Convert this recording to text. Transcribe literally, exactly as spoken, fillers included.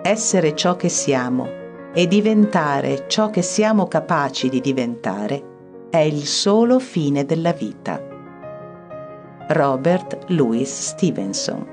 Essere ciò che siamo e diventare ciò che siamo capaci di diventare è il solo fine della vita. Robert Louis Stevenson.